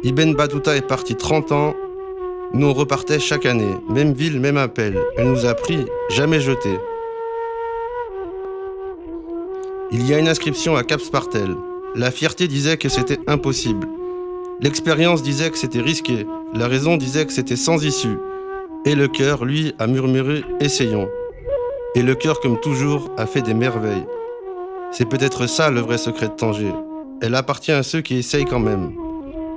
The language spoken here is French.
Ibn Battuta est parti 30 ans. Nous, on repartait chaque année. Même ville, même appel. Elle nous a appris, jamais jeté. Il y a une inscription à Cap Spartel. La fierté disait que c'était impossible. L'expérience disait que c'était risqué. La raison disait que c'était sans issue. Et le cœur, lui, a murmuré « essayons ». Et le cœur, comme toujours, a fait des merveilles. C'est peut-être ça le vrai secret de Tanger. Elle appartient à ceux qui essayent quand même.